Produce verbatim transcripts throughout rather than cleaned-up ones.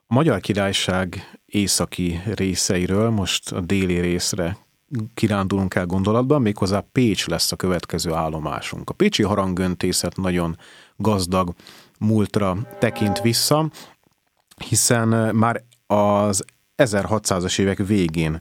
A Magyar Királyság északi részeiről most a déli részre kirándulunk el gondolatban, méghozzá Pécs lesz a következő állomásunk. A pécsi harangöntészet nagyon gazdag múltra tekint vissza, hiszen már az ezerhatszázas évek végén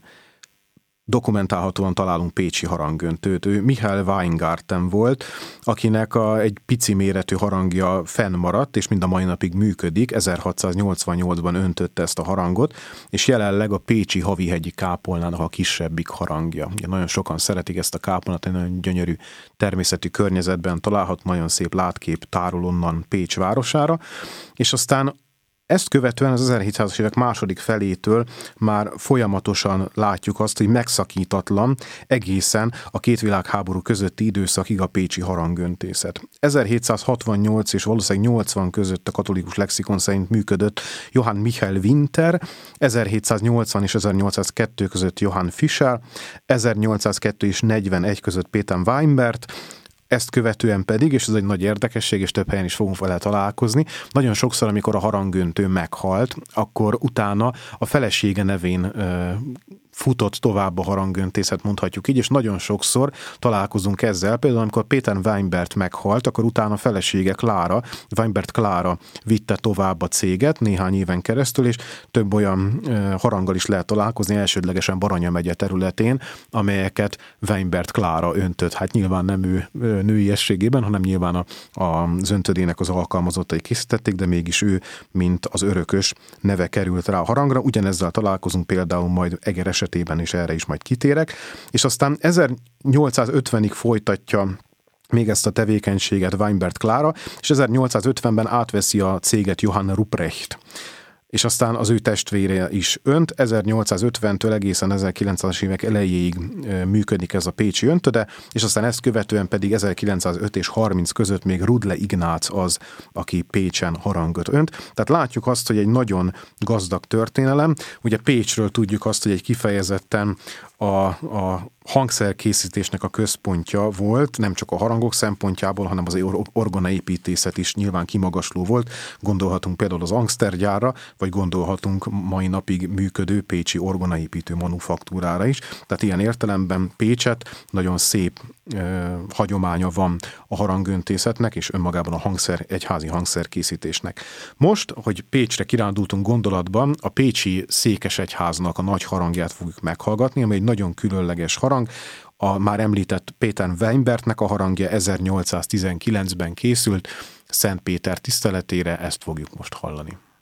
dokumentálhatóan találunk pécsi harangöntőt. Ő Michael Weingarten volt, akinek a, egy pici méretű harangja fennmaradt, és mind a mai napig működik. ezerhatszáznyolcvannyolcban öntötte ezt a harangot, és jelenleg a pécsi Havihegyi kápolnának a kisebbik harangja. Ugye nagyon sokan szeretik ezt a kápolnát, egy nagyon gyönyörű természeti környezetben találhat, nagyon szép látkép tárul onnan Pécs városára, és aztán ezt követően az ezerhétszázas évek második felétől már folyamatosan látjuk azt, hogy megszakítatlan egészen a két világháború közötti időszakig a pécsi harangöntészet. ezerhétszázhatvannyolc és valószínűleg nyolcvan között a katolikus lexikon szerint működött Johann Michael Winter, ezerhétszáznyolcvan és ezernyolcszázkettő között Johann Fischer, ezernyolcszázkettő és negyvenegy között Péter Weinbert, ezt követően pedig, és ez egy nagy érdekesség, és több helyen is fogunk vele találkozni, nagyon sokszor, amikor a harangöntő meghalt, akkor utána a felesége nevén ö, futott tovább a harangöntészet, mondhatjuk így, és nagyon sokszor találkozunk ezzel. Például, amikor Péter Weinbert meghalt, akkor utána a felesége Klára, Weinbert Klára vitte tovább a céget néhány éven keresztül, és több olyan ö, haranggal is lehet találkozni, elsődlegesen Baranya megye területén, amelyeket Weinbert Klára öntött. Hát nyilván nem ő ö, nőiességében, hanem nyilván a, a, az öntödének az alkalmazottai készítették, de mégis ő, mint az örökös neve került rá a harangra. Ugyanezzel találkozunk például majd Eger esetében, és erre is majd kitérek. És aztán ezernyolcszázötvenig folytatja még ezt a tevékenységet Weinbert Klára, és ezernyolcszázötvenben átveszi a céget Johann Ruprecht. És aztán az ő testvére is önt. ezernyolcszázötventől egészen ezerkilencszázas évek elejéig működik ez a pécsi öntöde, és aztán ezt követően pedig ezerkilencszázöt és harminc között még Rudle Ignác az, aki Pécsen harangot önt. Tehát látjuk azt, hogy egy nagyon gazdag történelem. Ugye Pécsről tudjuk azt, hogy egy kifejezetten a, a hangszerkészítésnek a központja volt, nem csak a harangok szempontjából, hanem az orgonaépítészet is nyilván kimagasló volt. Gondolhatunk például az Angstergyárra, vagy gondolhatunk mai napig működő pécsi orgonaépítő manufaktúrára is. Tehát ilyen értelemben Pécset nagyon szép eh, hagyománya van a harangöntészetnek, és önmagában a hangszer, egyházi hangszerkészítésnek. Most, hogy Pécsre kirándultunk gondolatban, a pécsi székesegyháznak a nagy harangját fogjuk meghallgatni, ami egy nagyon különleges harang. A már említett Péter Weinbertnek a harangja ezernyolcszáztizenkilencben készült, Szent Péter tiszteletére, ezt fogjuk most hallani.